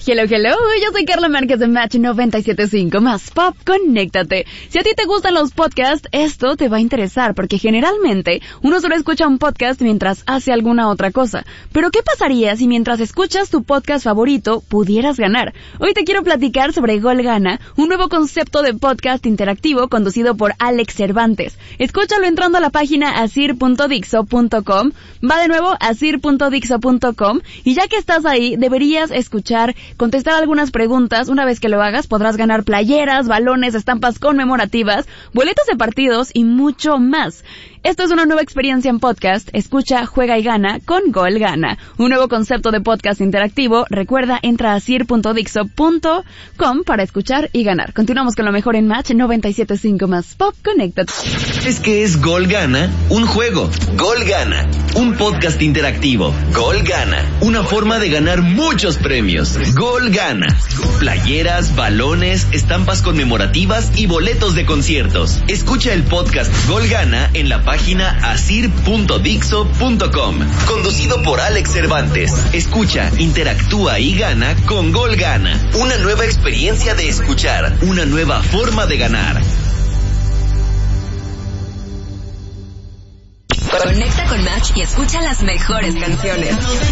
Hello, yo soy Carla Márquez de Match 97.5, más pop, conéctate. Si a ti te gustan los podcasts, esto te va a interesar, porque generalmente uno solo escucha un podcast mientras hace alguna otra cosa. Pero ¿qué pasaría si mientras escuchas tu podcast favorito pudieras ganar? Hoy te quiero platicar sobre Gol Gana, un nuevo concepto de podcast interactivo conducido por Alex Cervantes. Escúchalo entrando a la página asir.dixo.com, va de nuevo asir.dixo.com, y ya que estás ahí, deberías escuchar, contestar algunas preguntas. Una vez que lo hagas, podrás ganar playeras, balones, estampas conmemorativas, boletos de partidos y mucho más. Esto es una nueva experiencia en podcast. Escucha, juega y gana con Gol Gana. Un nuevo concepto de podcast interactivo. Recuerda, entra a asir.dixo.com para escuchar y ganar. Continuamos con lo mejor en Match 97.5 más pop, conéctate. Es que es Gol Gana, un juego. Gol Gana, un podcast interactivo. Gol Gana, una forma de ganar muchos premios. Gol Gana, playeras, balones, estampas conmemorativas y boletos de conciertos. Escucha el podcast Gol Gana en la página asir.dixo.com, conducido por Alex Cervantes. Escucha, interactúa y gana con Gol Gana. Una nueva experiencia de escuchar, una nueva forma de ganar. Conecta con Match y escucha las mejores canciones.